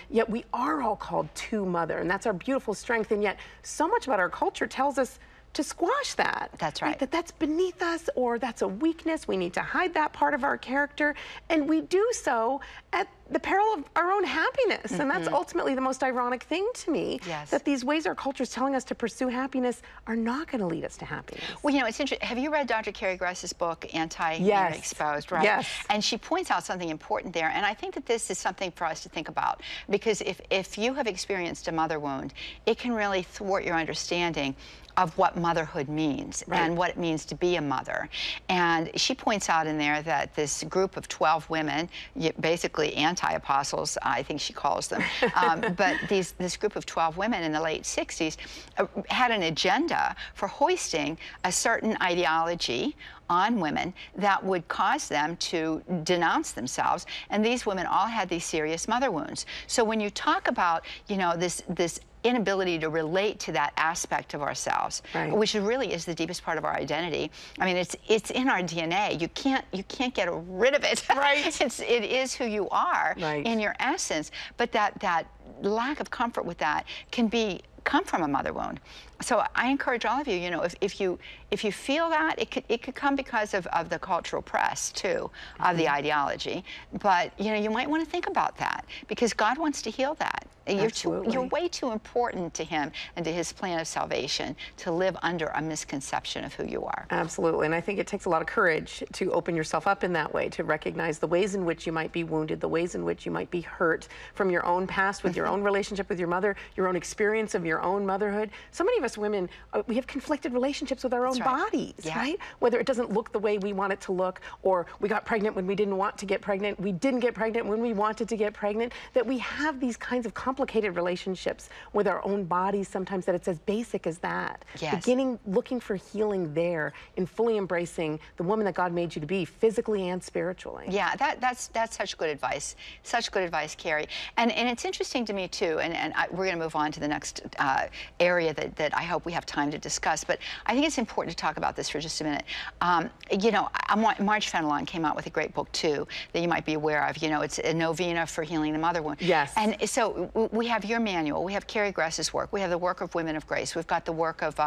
yet we are all called to mother, and that's our beautiful strength. And yet so much about our culture tells us to squash that. That's right. That's beneath us, or that's a weakness. We need to hide that part of our character, and we do so at the peril of our own happiness. And that's ultimately the most ironic thing to me, that these ways our culture is telling us to pursue happiness are not going to lead us to happiness. Well, you know, it's interesting. Have you read Dr. Carrie Gress's book, Anti-Exposed, right? Yes. And she points out something important there, and I think that this is something for us to think about, because if you have experienced a mother wound, it can really thwart your understanding of what motherhood means and what it means to be a mother. And she points out in there that this group of 12 women, basically anti-apostles, I think she calls them, but this group of 12 women in the late 60s had an agenda for hoisting a certain ideology on women that would cause them to denounce themselves. And these women all had these serious mother wounds. So when you talk about, you know, this inability to relate to that aspect of ourselves, which really is the deepest part of our identity. I mean, it's in our DNA. You can't get rid of it. It is who you are in your essence. But that lack of comfort with that can come from a mother wound. So I encourage all of you, you know, if you feel that, it could come because of the cultural press too, of the ideology. But you know, you might want to think about that, because God wants to heal that. You're way too important to Him and to His plan of salvation to live under a misconception of who you are. Absolutely, and I think it takes a lot of courage to open yourself up in that way, to recognize the ways in which you might be wounded, the ways in which you might be hurt from your own past, with your own relationship with your mother, your own experience of your own motherhood. So many of us women, we have conflicted relationships with our own bodies, right? Whether it doesn't look the way we want it to look, or we got pregnant when we didn't want to get pregnant, we didn't get pregnant when we wanted to get pregnant, that we have these kinds of complicated relationships with our own bodies sometimes, that it's as basic as that. Looking for healing there, in fully embracing the woman that God made you to be, physically and spiritually. Yeah, that's such good advice. Such good advice, Carrie. And it's interesting to me too, and we're going to move on to the next area that I hope we have time to discuss, but I think it's important to talk about this for just a minute. You know, Marge Fenelon came out with a great book too that you might be aware of. You know, it's a novena for healing the mother wound. Yes. And so we have your manual, we have Carrie Gress's work, we have the work of Women of Grace, we've got the work of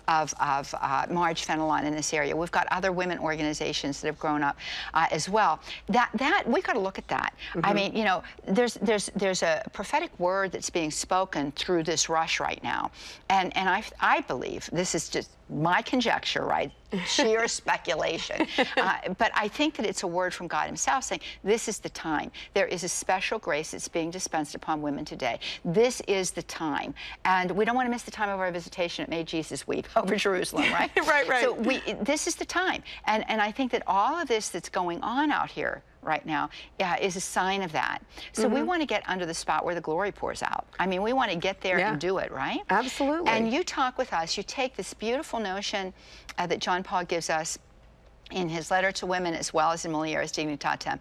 Marge Fenelon in this area. We've got other women organizations that have grown up as well. That we got to look at that. I mean, you know, there's a prophetic word that's being spoken through this rush right now, and I believe, this is just my conjecture, right? Sheer speculation. But I think that it's a word from God Himself saying, this is the time. There is a special grace that's being dispensed upon women today. This is the time. And we don't want to miss the time of our visitation. It made Jesus weep over Jerusalem, right? Right. So this is the time. And I think that all of this that's going on out here right now is a sign of that. So we want to get under the spot where the glory pours out. I mean, we want to get there and do it, right? Absolutely. And you talk with us, you take this beautiful notion that John Paul gives us in his letter to women, as well as in Mulieris Dignitatem.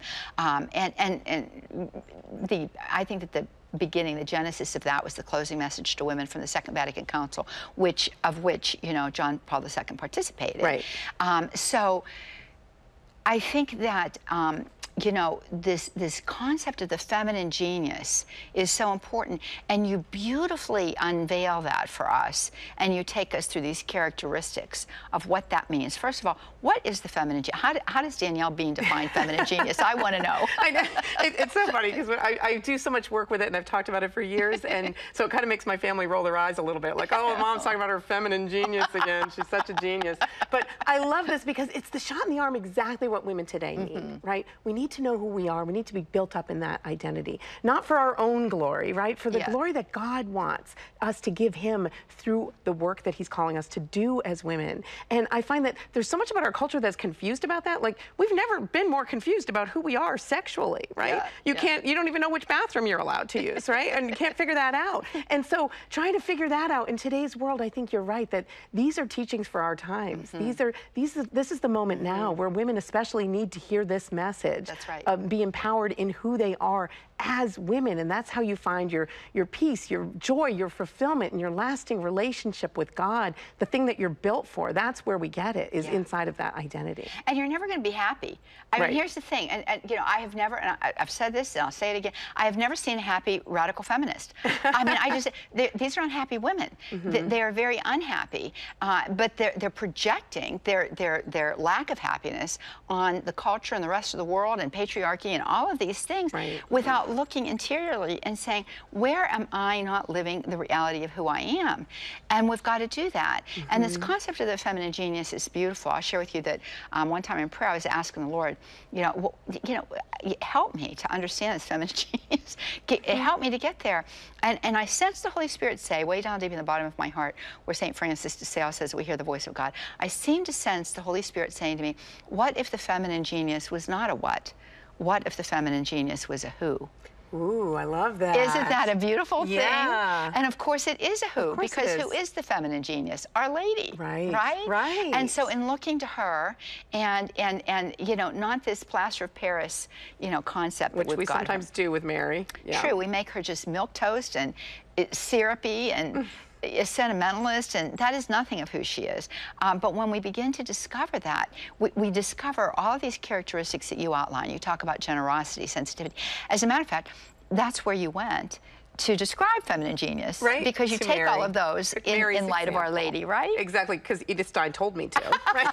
I think that the beginning, the genesis of that was the closing message to women from the Second Vatican Council, of which, you know, John Paul II participated. Right. So I think that you know, this concept of the feminine genius is so important, and you beautifully unveil that for us, and you take us through these characteristics of what that means. First of all, what is the feminine genius? How does Danielle Bean define feminine genius? I want to know. I know. It's so funny, because I do so much work with it, and I've talked about it for years, and so it kind of makes my family roll their eyes a little bit, like, oh, Mom's talking about her feminine genius again. She's such a genius. But I love this because it's the shot in the arm exactly what women today need, right? We need to know who we are. We need to be built up in that identity, not for our own glory, right? For the glory that God wants us to give Him through the work that He's calling us to do as women. And I find that there's so much about our culture that's confused about that. Like, we've never been more confused about who we are sexually, right? You don't even know which bathroom you're allowed to use, right? And you can't figure that out. And so trying to figure that out in today's world, I think you're right, that these are teachings for our times. This is the moment now where women especially need to hear this message. That's right. Be empowered in who they are as women, and that's how you find your peace, your joy, your fulfillment, and your lasting relationship with God, the thing that you're built for. That's where we get it, is inside of that identity. And you're never going to be happy. I mean, here's the thing, and you know, I have never, and I've said this, and I'll say it again, I have never seen a happy radical feminist. I mean, these are unhappy women. They are very unhappy, but they're projecting their lack of happiness on the culture and the rest of the world and patriarchy and all of these things without looking interiorly and saying, where am I not living the reality of who I am? And we've got to do that. And this concept of the feminine genius is beautiful. I'll share with you that one time in prayer I was asking the Lord, help me to understand this feminine genius. Help me to get there. And I sensed the Holy Spirit say, way down deep in the bottom of my heart, where St. Francis de Sales says, we hear the voice of God. I seemed to sense the Holy Spirit saying to me, what if the feminine genius was not a what? What if the feminine genius was a who? Ooh, I love that. Isn't that a beautiful thing? Yeah. And of course it is a who, because who is the feminine genius? Our Lady. Right. Right? Right. And so in looking to her and you know, not this plaster of Paris, you know, concept which that we sometimes do with Mary. Yeah. True, we make her just milquetoast and syrupy and a sentimentalist, and that is nothing of who she is. But when we begin to discover that, we discover all of these characteristics that you outline. You talk about generosity, sensitivity. As a matter of fact, that's where you went to describe feminine genius, right? Because you take Mary. all of those in light of Our Lady, right? Exactly, because Edith Stein told me to, right?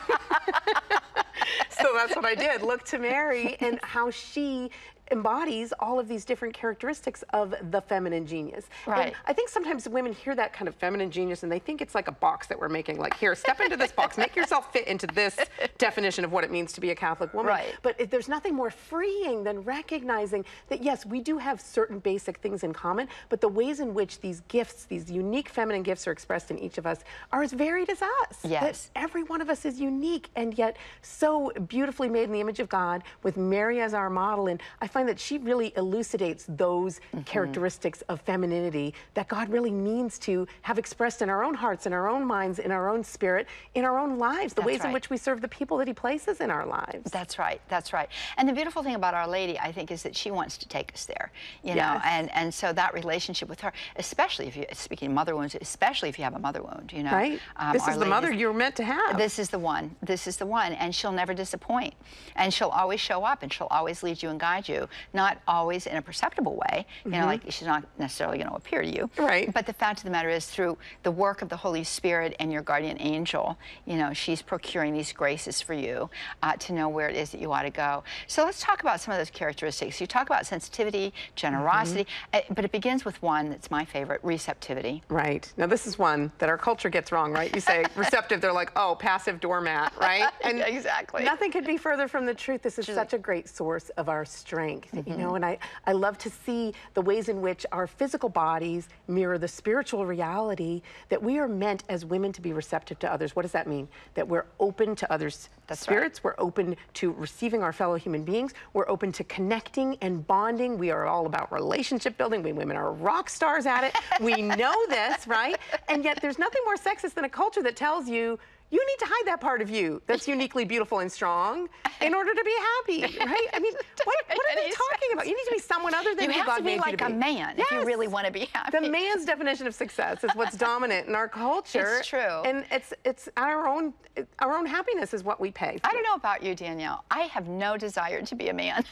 So that's what I did. Look to Mary and how she embodies all of these different characteristics of the feminine genius. Right. And I think sometimes women hear that kind of feminine genius and they think it's like a box that we're making, like, here, step into this box, make yourself fit into this definition of what it means to be a Catholic woman. Right. But there's nothing more freeing than recognizing that, yes, we do have certain basic things in common, but the ways in which these gifts, these unique feminine gifts are expressed in each of us are as varied as us. Yes. That every one of us is unique and yet so beautifully made in the image of God, with Mary as our model. And I find that she really elucidates those characteristics of femininity that God really means to have expressed in our own hearts, in our own minds, in our own spirit, in our own lives, the ways in which we serve the people that he places in our lives. That's right, that's right. And the beautiful thing about Our Lady, I think, is that she wants to take us there, you know, and so that relationship with her, especially if you, speaking of mother wounds, especially if you have a mother wound, you know. Right. This is the mother you're meant to have. This is the one. This is the one. And she'll never disappoint. And she'll always show up, and she'll always lead you and guide you. Not always in a perceptible way, you know, like she's not necessarily going to appear to you. Right. But the fact of the matter is, through the work of the Holy Spirit and your guardian angel, you know, she's procuring these graces for you to know where it is that you ought to go. So let's talk about some of those characteristics. You talk about sensitivity, generosity, but it begins with one that's my favorite, receptivity. Right. Now, this is one that our culture gets wrong, right? You say receptive, they're like, oh, passive doormat, right? And exactly. Nothing could be further from the truth. This is such a great source of our strength, you know, and I love to see the ways in which our physical bodies mirror the spiritual reality that we are meant as women to be receptive to others. What does that mean? That we're open to others' spirits, we're open to receiving our fellow human beings, we're open to connecting and bonding. We are all about relationship building. We women are rock stars at it. We know this, right? And yet there's nothing more sexist than a culture that tells you, you need to hide that part of you that's uniquely beautiful and strong in order to be happy, right? I mean, what are they talking about? You need to be someone other than who God made you to be. You have to be like a man if you really want to be happy. The man's definition of success is what's dominant in our culture. It's true. And it's our own happiness is what we pay for. I don't know about you, Danielle. I have no desire to be a man.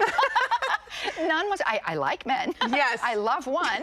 None was. I like men. Yes. I love one.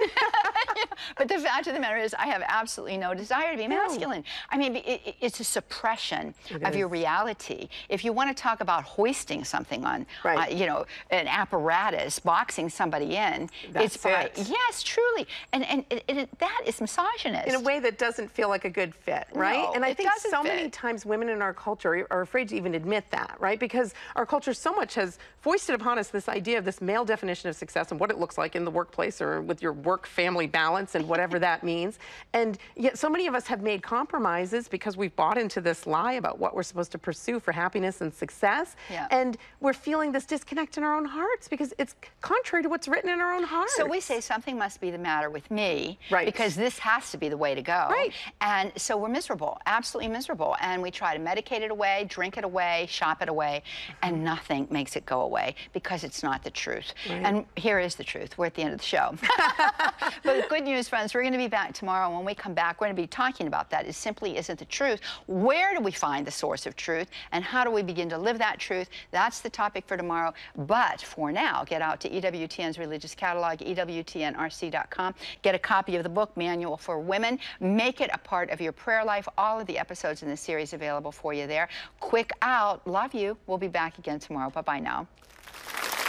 But the fact of the matter is, I have absolutely no desire to be masculine. I mean, it's a suppression of your reality. If you want to talk about hoisting something on, you know, an apparatus, boxing somebody in, it's by, yes, truly. And that is misogynist. In a way that doesn't feel like a good fit, right? No, and I think so fit. many times women in our culture are afraid to even admit that, right? Because our culture so much has foisted upon us this idea of this male definition of success and what it looks like in the workplace or with your work-family balance and whatever that means. And yet so many of us have made compromises because we've bought into this lie about what we're supposed to pursue for happiness and success. Yeah. And we're feeling this disconnect in our own hearts because it's contrary to what's written in our own hearts. So we say something must be the matter with me, right, because this has to be the way to go. Right. And so we're miserable, absolutely miserable. And we try to medicate it away, drink it away, shop it away, and nothing makes it go away because it's not the truth. Right. And here is the truth. We're at the end of the show. But good news, friends, we're going to be back tomorrow. When we come back, we're going to be talking about that. It simply isn't the truth. Where do we find the source of truth? And how do we begin to live that truth? That's the topic for tomorrow. But for now, get out to EWTN's religious catalog, EWTNRC.com. Get a copy of the book, Manual for Women. Make it a part of your prayer life. All of the episodes in the series available for you there. Quick out. Love you. We'll be back again tomorrow. Bye-bye now.